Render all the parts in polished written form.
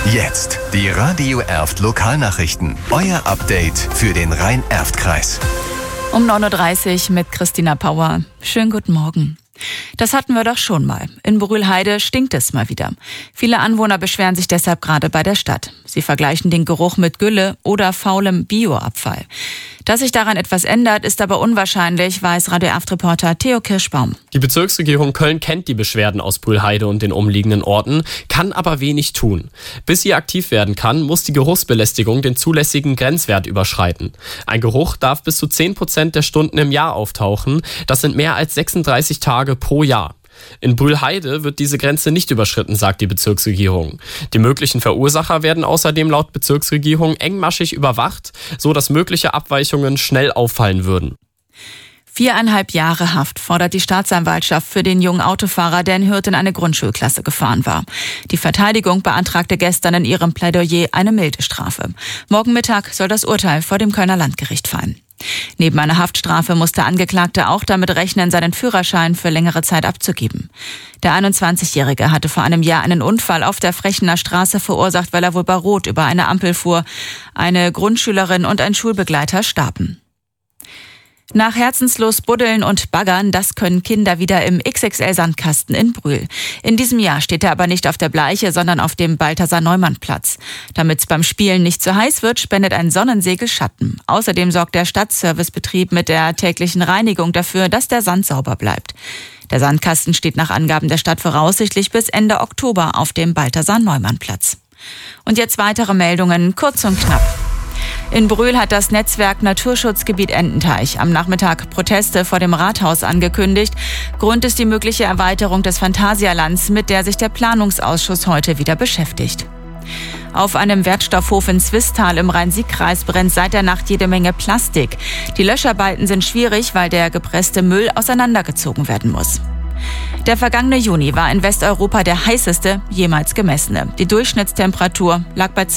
Jetzt die Radio Erft Lokalnachrichten. Euer Update für den Rhein-Erft-Kreis. Um 9.30 Uhr mit Christina Pauer. Schönen guten Morgen. Das hatten wir doch schon mal. In Brühlheide stinkt es mal wieder. Viele Anwohner beschweren sich deshalb gerade bei der Stadt. Sie vergleichen den Geruch mit Gülle oder faulem Bioabfall. Dass sich daran etwas ändert, ist aber unwahrscheinlich, weiß Radio Erft-Reporter Theo Kirschbaum. Die Bezirksregierung Köln kennt die Beschwerden aus Brühlheide und den umliegenden Orten, kann aber wenig tun. Bis sie aktiv werden kann, muss die Geruchsbelästigung den zulässigen Grenzwert überschreiten. Ein Geruch darf bis zu 10% der Stunden im Jahr auftauchen. Das sind mehr als 36 Tage pro Jahr. In Brühlheide wird diese Grenze nicht überschritten, sagt die Bezirksregierung. Die möglichen Verursacher werden außerdem laut Bezirksregierung engmaschig überwacht, so dass mögliche Abweichungen schnell auffallen würden. 4,5 Jahre Haft fordert die Staatsanwaltschaft für den jungen Autofahrer, der in Hürth in eine Grundschulklasse gefahren war. Die Verteidigung beantragte gestern in ihrem Plädoyer eine milde Strafe. Morgen Mittag soll das Urteil vor dem Kölner Landgericht fallen. Neben einer Haftstrafe muss der Angeklagte auch damit rechnen, seinen Führerschein für längere Zeit abzugeben. Der 21-Jährige hatte vor einem Jahr einen Unfall auf der Frechener Straße verursacht, weil er wohl bei Rot über eine Ampel fuhr. Eine Grundschülerin und ein Schulbegleiter starben. Nach herzenslos Buddeln und Baggern, das können Kinder wieder im XXL-Sandkasten in Brühl. In diesem Jahr steht er aber nicht auf der Bleiche, sondern auf dem Balthasar-Neumann-Platz. Damit es beim Spielen nicht zu heiß wird, spendet ein Sonnensegel Schatten. Außerdem sorgt der Stadtservicebetrieb mit der täglichen Reinigung dafür, dass der Sand sauber bleibt. Der Sandkasten steht nach Angaben der Stadt voraussichtlich bis Ende Oktober auf dem Balthasar-Neumann-Platz. Und jetzt weitere Meldungen, kurz und knapp. In Brühl hat das Netzwerk Naturschutzgebiet Ententeich am Nachmittag Proteste vor dem Rathaus angekündigt. Grund ist die mögliche Erweiterung des Phantasialands, mit der sich der Planungsausschuss heute wieder beschäftigt. Auf einem Wertstoffhof in Zwistal im Rhein-Sieg-Kreis brennt seit der Nacht jede Menge Plastik. Die Löscharbeiten sind schwierig, weil der gepresste Müll auseinandergezogen werden muss. Der vergangene Juni war in Westeuropa der heißeste jemals gemessene. Die Durchschnittstemperatur lag bei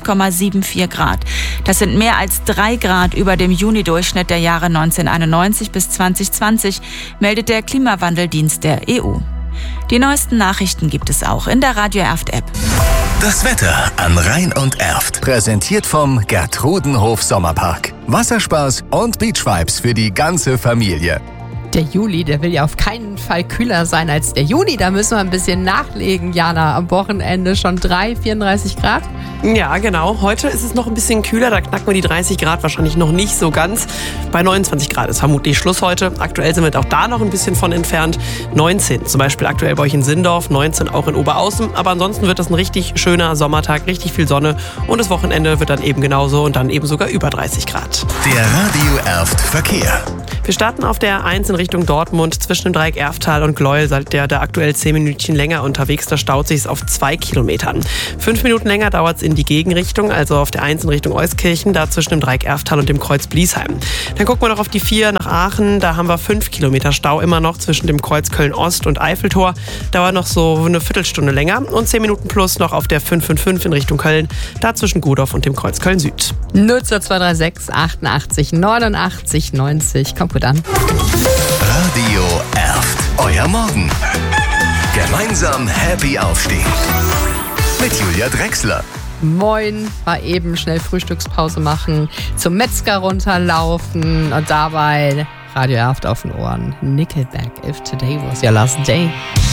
20,74 Grad. Das sind mehr als 3 Grad über dem Juni-Durchschnitt der Jahre 1991 bis 2020, meldet der Klimawandeldienst der EU. Die neuesten Nachrichten gibt es auch in der Radio Erft-App. Das Wetter an Rhein und Erft. Präsentiert vom Gertrudenhof Sommerpark. Wasserspaß und Beachvibes für die ganze Familie. Der Juli, der will ja auf keinen Fall kühler sein als der Juni. Da müssen wir ein bisschen nachlegen, Jana. Am Wochenende schon 34 Grad. Ja, genau. Heute ist es noch ein bisschen kühler. Da knacken wir die 30 Grad wahrscheinlich noch nicht so ganz. Bei 29 Grad ist vermutlich Schluss heute. Aktuell sind wir auch da noch ein bisschen von entfernt. 19 zum Beispiel aktuell bei euch in Sindorf, 19 auch in Oberaußen. Aber ansonsten wird das ein richtig schöner Sommertag, richtig viel Sonne. Und das Wochenende wird dann eben genauso und dann eben sogar über 30 Grad. Der Radio Erft Verkehr. Wir starten auf der 1 in Richtung Dortmund. Zwischen dem Dreieck Erftal und Gleuel seid ihr da aktuell 10 Minütchen länger unterwegs. Da staut sich es auf 2 Kilometern. 5 Minuten länger dauert es in die Gegenrichtung, also auf der 1 in Richtung Euskirchen, da zwischen dem Dreieck Erftal und dem Kreuz Bliesheim. Dann gucken wir noch auf die 4 nach Aachen. Da haben wir 5 Kilometer Stau immer noch zwischen dem Kreuz Köln-Ost und Eiffeltor. Dauert noch so eine Viertelstunde länger. Und 10 Minuten plus noch auf der 555 in Richtung Köln, da zwischen Gudorf und dem Kreuz Köln-Süd. 02236 88 89 90. Kommt gut an. Radio Erft. Euer Morgen. Gemeinsam happy aufstehen. Mit Julia Drechsler. Moin, mal eben schnell Frühstückspause machen, zum Metzger runterlaufen und dabei Radio Erft auf den Ohren. Nickelback, If Today Was Your Last Day.